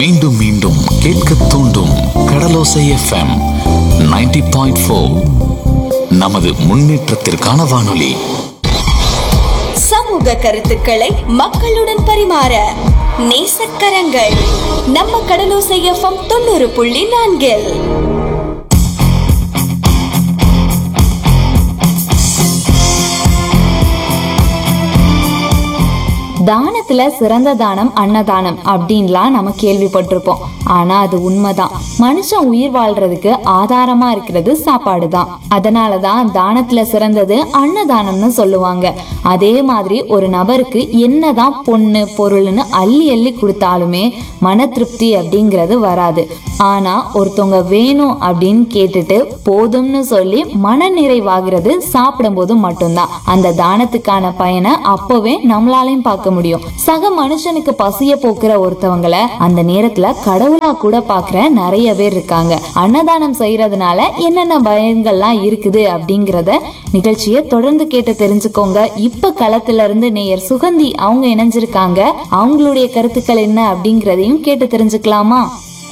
மீண்டும் மீண்டும் கேட்க தூண்டும் கடலோசை எஃப்எம் 90.4. நமது முன்னேற்றத்திற்கான வானொலி. சமூக கருத்துக்களை மக்களுடன் பரிமாற நேசக்கரங்கள் நம்ம கடலோசை எஃப்எம் 90.4. தானத்துல சிறந்த தானம் அன்னதானம் அப்படின்லாம் நம்ம கேள்விப்பட்டிருப்போம். ஆனா அது உண்மைதான். மனுஷன் உயிர் வாழ்றதுக்கு ஆதாரமா இருக்கிறது சாப்பாடு தான். அதனாலதான் தானத்துல சிறந்தது அன்னதானம்னு சொல்லுவாங்க. அதே மாதிரி ஒரு நபருக்கு என்னதான் பொண்ணு பொருள்னு அள்ளி அள்ளி கொடுத்தாலுமே மன திருப்தி அப்படிங்கிறது வராது. ஆனா ஒருத்தவங்க வேணும் அப்படின்னு கேட்டுட்டு போதும்னு சொல்லி மன நிறைவாகிறது சாப்பிடும் போது மட்டும்தான். அந்த தானத்துக்கான பயனை அப்பவே நம்மளாலையும் பார்க்க முடியும். சக மனுஷனுக்கு பசிய போக்குற ஒருத்தவங்களை அந்த நேரத்துல கடவுளா கூட பாக்குற நிறைய பேர் இருக்காங்க. அன்னதானம் செய்யறதுனால என்னென்ன பயன்கள்லாம் இருக்குது அப்படிங்கறத நிகழ்ச்சியை தொடர்ந்து கேட்டு தெரிஞ்சுக்கோங்க. இப்ப களத்துல இருந்து நேயர் சுகந்தி அவங்க இணைஞ்சிருக்காங்க. அவங்களுடைய கருத்துக்கள் என்ன அப்படிங்கறதையும் கேட்டு தெரிஞ்சுக்கலாமா?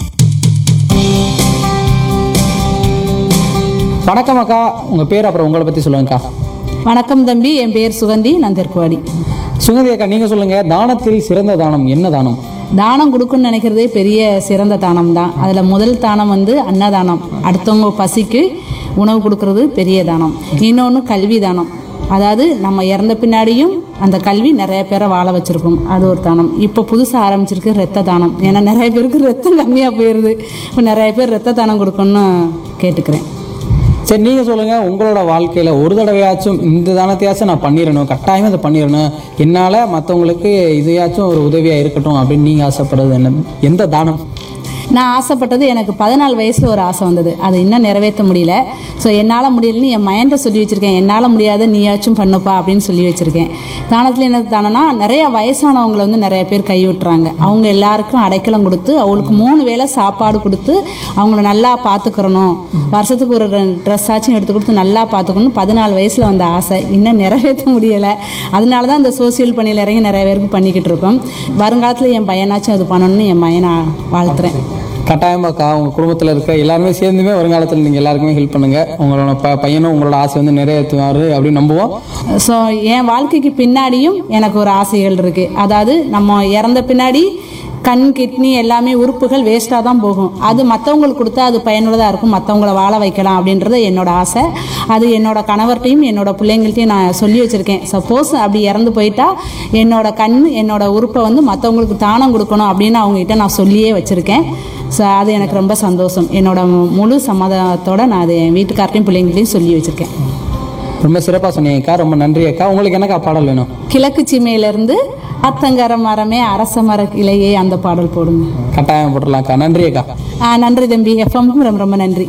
வணக்கம் அக்கா, உங்க பேர் அப்புறம் உங்களை பத்தி சொல்லுங்கக்கா. வணக்கம் தம்பி, என் பேர் சுகந்தி, நான் தெற்குவாடி. சுகந்தி அக்கா, நீங்க சொல்லுங்க, தானத்தில் சிறந்த தானம் என்ன தானம்? தானம் கொடுக்குன்னு நினைக்கிறதே பெரிய சிறந்த தானம் தான். அதில் முதல் தானம் அன்னதானம். அடுத்தவங்க பசிக்கு உணவு கொடுக்கறது பெரிய தானம். இன்னொன்று கல்வி தானம். அதாவது நம்ம இறந்த பின்னாடியும் அந்த கல்வி நிறைய பேரை வாழ வச்சிருக்கும், அது ஒரு தானம். இப்போ புதுசாக ஆரம்பிச்சிருக்கு ரத்த தானம். ஏன்னா நிறைய பேருக்கு ரத்தம் கம்மியாக போயிடுது. இப்போ நிறைய பேர் ரத்த தானம் கொடுக்கணும்னு கேட்டுக்கிறேன். சரி, நீங்க சொல்லுங்க, உங்களோட வாழ்க்கையில ஒரு தடவையாச்சும் இந்த தானத்தையாச்சும் நான் பண்ணிடணும், கட்டாயமா இதை பண்ணிடணும், என்னால மற்றவங்களுக்கு இதையாச்சும் ஒரு உதவியா இருக்கட்டும் அப்படின்னு நீங்க ஆசைப்படுறது என்ன, எந்த தானம்? நான் ஆசைப்பட்டது, எனக்கு 14 வயசில் ஒரு ஆசை வந்தது. அதை இன்னும் நிறைவேற்ற முடியல. ஸோ என்னால் முடியலன்னு என் மைண்டை சொல்லி வச்சுருக்கேன். என்னால் முடியாத நீயாச்சும் பண்ணுப்பா அப்படின்னு சொல்லி வச்சுருக்கேன். தானத்தில் என்ன தானம்னா, நிறைய வயசானவங்களை நிறைய பேர் கைவிட்டுறாங்க. அவங்க எல்லாருக்கும் அடைக்கலம் கொடுத்து அவங்களுக்கு 3 வேளை சாப்பாடு கொடுத்து அவங்கள நல்லா பார்த்துக்கிறணும். வருஷத்துக்கு ஒரு ட்ரெஸ் ஆச்சும் எடுத்து கொடுத்து நல்லா பார்த்துக்கணும். 14 வயசில் வந்த ஆசை இன்னும் நிறைவேற்ற முடியலை. அதனால தான் இந்த சோசியல் பணியில் இறங்கி நிறைய பேருக்கு பண்ணிக்கிட்டு இருக்கோம். வருங்காலத்தில் என் பையனாச்சும் அது பண்ணணும்னு என் பையனை வாழ்த்துறேன். கட்டாயமாக்கா, உங்க குடும்பத்தில் இருக்க எல்லாருமே சேர்ந்துமே வருங்காலத்தில் நீங்க எல்லாருக்குமே ஹெல்ப் பண்ணுங்க. உங்களோட பையனும் உங்களோட ஆசை நிறைவேற்றுவாரு அப்படின்னு நம்புவோம். ஸோ என் வாழ்க்கைக்கு பின்னாடியும் எனக்கு ஒரு ஆசைகள் இருக்கு. அதாவது நம்ம இறந்த பின்னாடி கண், கிட்னி எல்லாமே உறுப்புகள் வேஸ்ட்டாக தான் போகும். அது மற்றவங்களுக்கு கொடுத்தா அது பயனுள்ளதாக இருக்கும், மற்றவங்கள வாழ வைக்கலாம் அப்படின்றது என்னோட ஆசை. அது என்னோட கணவர்கிட்டையும் என்னோட பிள்ளைங்கள்ட்டையும் நான் சொல்லி வச்சுருக்கேன். சப்போஸ் அப்படி இறந்து போயிட்டா என்னோட கண், என்னோட உறுப்பை மற்றவங்களுக்கு தானம் கொடுக்கணும் அப்படின்னு அவங்ககிட்ட நான் சொல்லியே வச்சுருக்கேன். ஸோ அது எனக்கு ரொம்ப சந்தோஷம். என்னோட முழு சமாதானத்தோட நான் அது என் வீட்டுக்கார்ட்டையும் பிள்ளைங்கள்ட்டையும் சொல்லி வச்சுருக்கேன். ரொம்ப சிறப்பாக சொன்னீங்கக்கா, ரொம்ப நன்றி அக்கா. உங்களுக்கு என்னக்கா பாடல் வேணும்? கிழக்கு சீமையிலேருந்து அத்தங்கர மரமே அரச மர கிளையே அந்த பாடல் போடுங்க. கட்டாயம் போட்டுடலாம்க்கா. நன்றி அக்கா. நன்றி தம்பி, எஃப்எம்க்கும் ரொம்ப ரொம்ப நன்றி.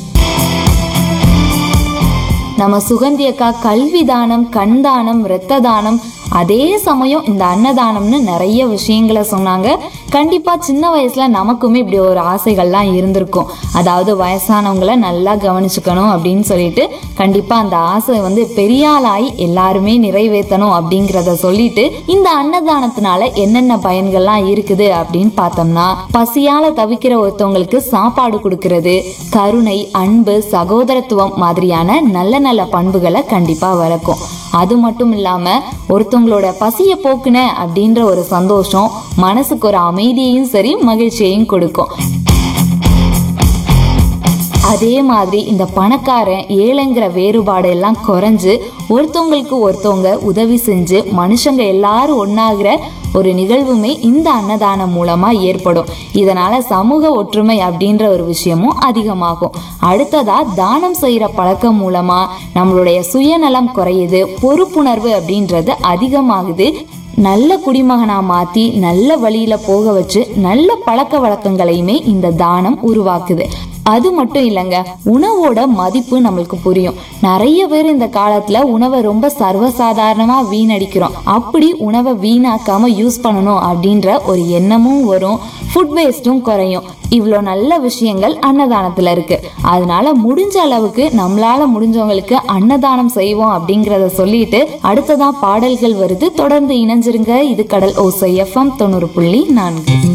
நம்ம சுகந்தி அக்கா கல்வி தானம், கண் தானம், இரத்த தானம், அதே சமயம் இந்த அன்னதானம்னு நிறைய விஷயங்களை சொன்னாங்க. கண்டிப்பா சின்ன வயசுல நமக்குமே இப்படி ஒரு ஆசைகள்லாம் இருந்திருக்கும். அதாவது வயசானவங்களை நல்லா கவனிச்சுக்கணும் அப்படின்னு சொல்லிட்டு கண்டிப்பா அந்த ஆசை பெரிய ஆளாகி எல்லாருமே நிறைவேற்றணும் அப்படிங்கிறத சொல்லிட்டு, இந்த அன்னதானத்தினால என்னென்ன பயன்கள்லாம் இருக்குது அப்படின்னு பார்த்தோம்னா, பசியால தவிக்கிற ஒருத்தவங்களுக்கு சாப்பாடு கொடுக்கறது, கருணை, அன்பு, சகோதரத்துவம் மாதிரியான நல்ல நல்ல பண்புகளை கண்டிப்பா வளர்க்கும். அது மட்டும் இல்லாம ஒருத்தவங்களோட பசிய போக்குன அப்படின்ற ஒரு சந்தோஷம் மனசுக்கு ஒரு அமைதியையும் சரி மகிழ்ச்சியையும் கொடுக்கும். அதே மாதிரி இந்த பணக்காரன் ஏழைங்கிற வேறுபாடு எல்லாம் குறைஞ்சு ஒருத்தவங்களுக்கு ஒருத்தவங்க உதவி செஞ்சு மனுஷங்க எல்லாரும் ஒன்னாகிற ஒரு நிகழ்வுமே இந்த அன்னதானம் மூலமா ஏற்படும். இதனால சமூக ஒற்றுமை அப்படின்ற ஒரு விஷயமும் அதிகமாகும். அடுத்ததா தானம் செய்யற பழக்கம் மூலமா நம்மளுடைய சுயநலம் குறையுது, பொறுப்புணர்வு அப்படின்றது அதிகமாகுது. நல்ல குடிமகனா மாத்தி நல்ல வழியில போக வச்சு நல்ல பழக்க வழக்கங்களையுமே இந்த தானம் உருவாக்குது. அது மட்டும் இல்லைங்க, உணவோட மதிப்பு நம்மளுக்கு புரியும். நிறைய பேர் இந்த காலத்துல உணவை ரொம்ப சர்வசாதாரணமா வீணடிக்கிறோம். அப்படி உணவை வீணாக்காம யூஸ் பண்ணணும் அப்படின்ற ஒரு எண்ணமும் வரும். ஃபுட் வேஸ்டும் குறையும். இவ்வளோ நல்ல விஷயங்கள் அன்னதானத்துல இருக்கு. அதனால முடிஞ்ச அளவுக்கு நம்மளால முடிஞ்சவங்களுக்கு அன்னதானம் செய்வோம் அப்படிங்கறத சொல்லிட்டு அடுத்ததான் பாடல்கள் வருது. தொடர்ந்து இணைஞ்சிருங்க. இது கடல் ஓசை எஃப்எம் 90.4.